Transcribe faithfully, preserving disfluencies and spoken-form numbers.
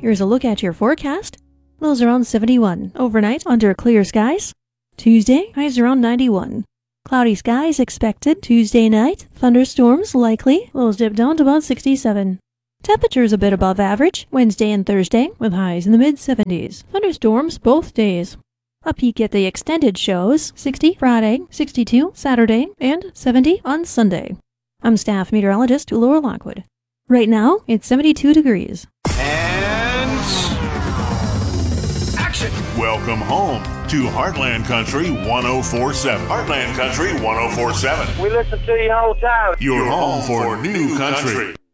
Here's a look at your forecast. Lows around seventy-one. Overnight, under clear skies. Tuesday, highs around ninety-one. Cloudy skies expected Tuesday night. Thunderstorms likely. Lows dip down to about sixty-seven. Temperatures a bit above average Wednesday and Thursday, with highs in the mid seventies. Thunderstorms both days. A peek at the extended shows, sixty Friday, sixty-two Saturday, and seventy on Sunday. I'm staff meteorologist Laura Lockwood. Right now, it's seventy-two degrees. And action! Welcome home to Heartland Country one oh four point seven. Heartland Country one oh four point seven. We listen to you all the time. Your home for new country.